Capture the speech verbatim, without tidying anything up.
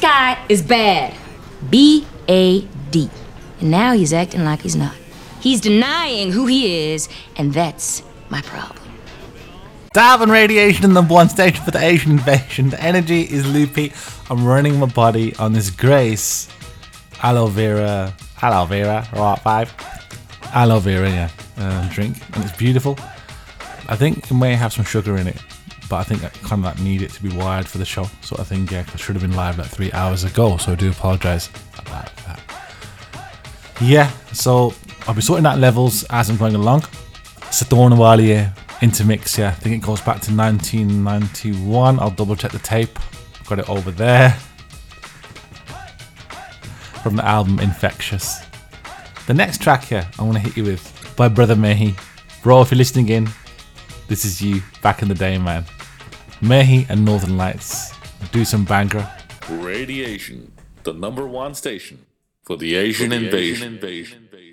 guy is bad. B A D. And now he's acting like he's not. He's denying who he is, and that's my problem. Dab and Radiation, the number one station for the Asian invasion. The energy is loopy. I'm running my body on this Grace aloe vera, aloe vera, right, five? Aloe vera, yeah, uh, drink. And it's beautiful. I think it may have some sugar in it, but I think I kind of like need it to be wired for the show. So I think yeah, I should have been live like three hours ago. So I do apologise about that. Yeah, so I'll be sorting out levels as I'm going along. Satornawaliye Intermix, yeah, I think it goes back to nineteen ninety-one. I'll double check the tape. I've got it over there. From the album Infectious. The next track here I want to hit you with by Brother Mehi. Bro, if you're listening in, this is you back in the day, man. Mehi and Northern Lights. Do some banger. Radiation, the number one station for the Asian, for the invasion. Asian invasion.